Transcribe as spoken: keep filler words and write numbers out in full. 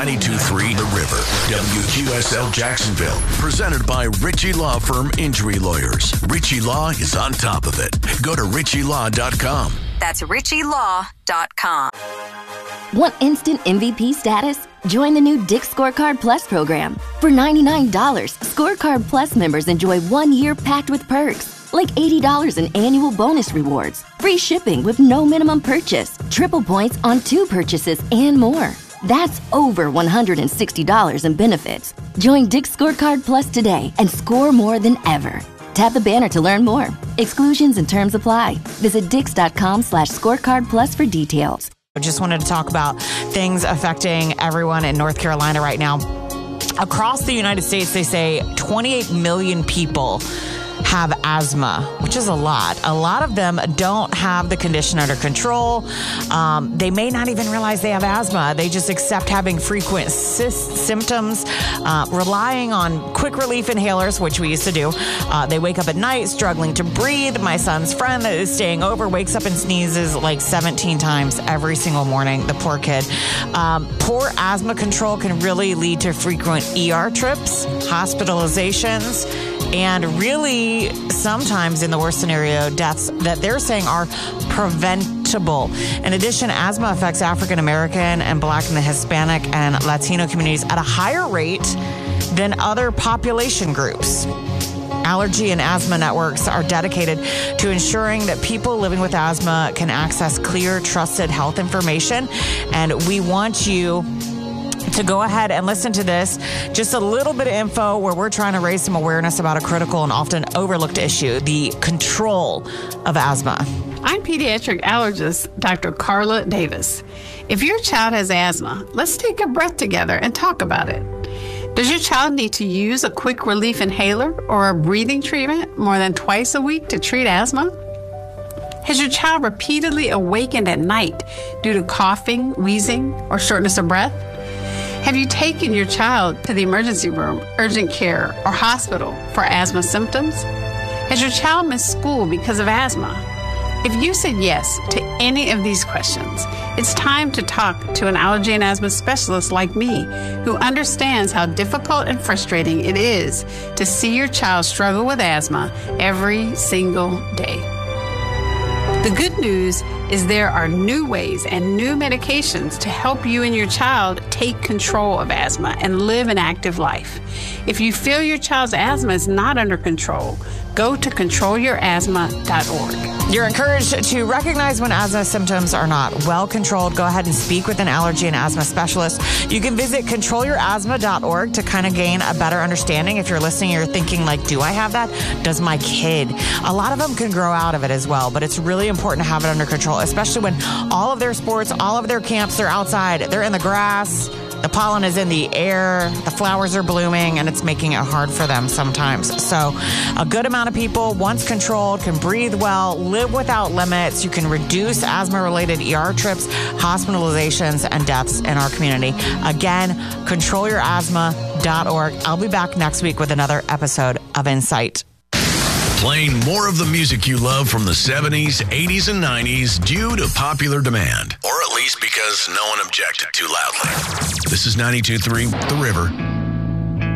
ninety-two point three The River, W Q S L Jacksonville. Presented by Ritchie Law Firm Injury Lawyers. Ritchie Law is on top of it. Go to ritchie law dot com. That's ritchie law dot com. Want instant M V P status? Join the new Dick's Scorecard Plus program. For ninety-nine dollars, Scorecard Plus members enjoy one year packed with perks, like eighty dollars in annual bonus rewards, free shipping with no minimum purchase, triple points on two purchases, and more. That's over one hundred sixty dollars in benefits. Join Dick's Scorecard Plus today and score more than ever. Tap the banner to learn more. Exclusions and terms apply. Visit dix.com slash scorecard plus for details. I just wanted to talk about things affecting everyone in North Carolina right now. Across the United States, they say twenty-eight million people have asthma, which is a lot. A lot of them don't have the condition under control. Um, they may not even realize they have asthma. They just accept having frequent sys- symptoms, uh, relying on quick relief inhalers, which we used to do. Uh, they wake up at night struggling to breathe. My son's friend that is staying over wakes up and sneezes like seventeen times every single morning. The poor kid. Um, poor asthma control can really lead to frequent E R trips, hospitalizations, and really sometimes in the worst scenario, deaths that they're saying are preventable. In addition, asthma affects African American and Black and the Hispanic and Latino communities at a higher rate than other population groups. Allergy and asthma networks are dedicated to ensuring that people living with asthma can access clear, trusted health information. And we want you to go ahead and listen to this. Just a little bit of info where we're trying to raise some awareness about a critical and often overlooked issue, the control of asthma. I'm pediatric allergist Doctor Carla Davis. If your child has asthma, let's take a breath together and talk about it. Does your child need to use a quick relief inhaler or a breathing treatment more than twice a week to treat asthma? Has your child repeatedly awakened at night due to coughing, wheezing, or shortness of breath? Have you taken your child to the emergency room, urgent care, or hospital for asthma symptoms? Has your child missed school because of asthma? If you said yes to any of these questions, it's time to talk to an allergy and asthma specialist like me, who understands how difficult and frustrating it is to see your child struggle with asthma every single day. The good news is there are new ways and new medications to help you and your child take control of asthma and live an active life. If you feel your child's asthma is not under control, go to control your asthma dot org. You're encouraged to recognize when asthma symptoms are not well controlled. Go ahead and speak with an allergy and asthma specialist. You can visit control your asthma dot org to kind of gain a better understanding. If you're listening, you're thinking like, do I have that? Does my kid? A lot of them can grow out of it as well, but it's really important to have it under control, especially when all of their sports, all of their camps, they're outside, they're in the grass. The pollen is in the air, the flowers are blooming, and it's making it hard for them sometimes. So a good amount of people, once controlled, can breathe well, live without limits. You can reduce asthma-related E R trips, hospitalizations, and deaths in our community. Again, control your asthma dot org. I'll be back next week with another episode of Insight. Playing more of the music you love from the seventies, eighties, and nineties due to popular demand. Or at least because no one objected too loudly. This is ninety-two point three The River.